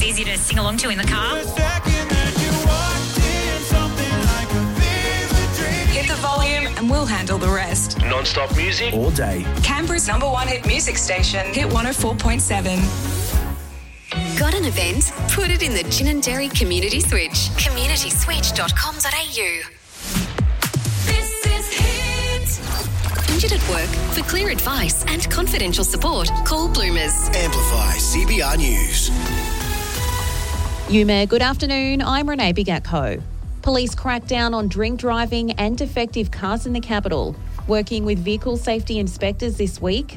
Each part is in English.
easy to sing along to in the car. Hit the volume and we'll handle the rest. Non-stop music all day. Canberra's number one hit music station, Hit 104.7. Got an event? Put it in the Gin and Dairy Community Switch. communityswitch.com.au. This is Hit. Injured at work? For clear advice and confidential support, call Bloomers. Amplify CBR News. Yuma, good afternoon. I'm Renee Bigatko. Police crack down on drink driving and defective cars in the capital. Working with vehicle safety inspectors this week,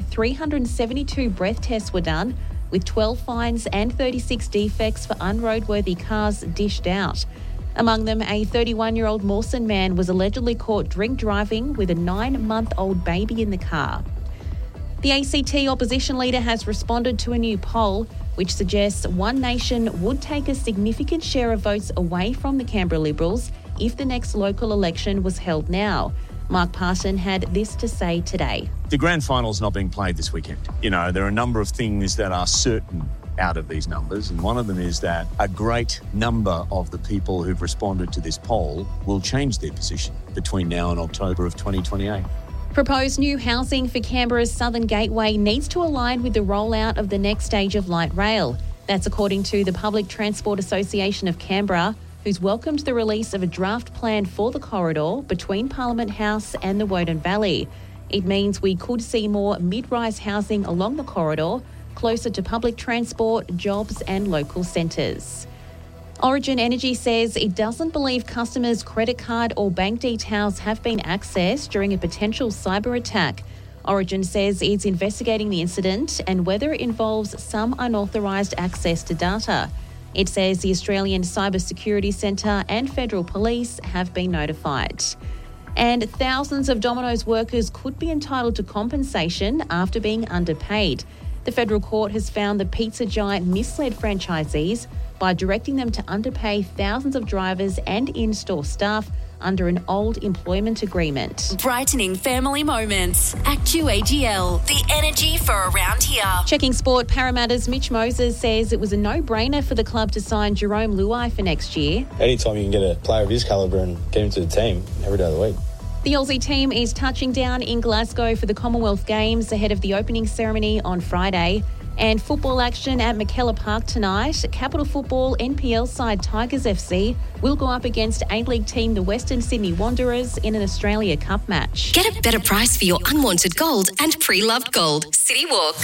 372 breath tests were done, with 12 fines and 36 defects for unroadworthy cars dished out. Among them, a 31-year-old Mawson man was allegedly caught drink driving with a 9-month-old baby in the car. The ACT opposition leader has responded to a new poll which suggests One Nation would take a significant share of votes away from the Canberra Liberals if the next local election was held now. Mark Parton had this to say today. The grand final's not being played this weekend. You know, there are a number of things that are certain out of these numbers, and one of them is that a great number of the people who've responded to this poll will change their position between now and October of 2028. Proposed new housing for Canberra's Southern Gateway needs to align with the rollout of the next stage of light rail. That's according to the Public Transport Association of Canberra, who's welcomed the release of a draft plan for the corridor between Parliament House and the Woden Valley. It means we could see more mid-rise housing along the corridor, closer to public transport, jobs and local centres. Origin Energy says it doesn't believe customers' credit card or bank details have been accessed during a potential cyber attack. Origin says it's investigating the incident and whether it involves some unauthorised access to data. It says the Australian Cyber Security Centre and Federal Police have been notified. And thousands of Domino's workers could be entitled to compensation after being underpaid. The federal court has found the pizza giant misled franchisees by directing them to underpay thousands of drivers and in-store staff under an old employment agreement. Brightening family moments. ActuAGL, the energy for around here. Checking sport, Parramatta's Mitch Moses says it was a no-brainer for the club to sign Jerome Luai for next year. Anytime you can get a player of his calibre and get him to the team every day of the week. The Aussie team is touching down in Glasgow for the Commonwealth Games ahead of the opening ceremony on Friday. And football action at McKellar Park tonight. Capital Football NPL side Tigers FC will go up against A-League team the Western Sydney Wanderers in an Australia Cup match. Get a better price for your unwanted gold and pre-loved gold. City Walk.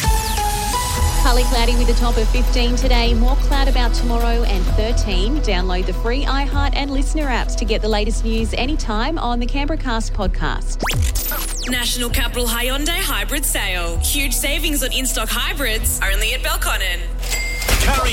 Partly cloudy with a top of 15 today. More cloud about tomorrow and 13. Download the free iHeart and Listener apps to get the latest news anytime on the Canberra Cast podcast. National Capital Hyundai Hybrid Sale. Huge savings on in-stock hybrids only at Belconnen.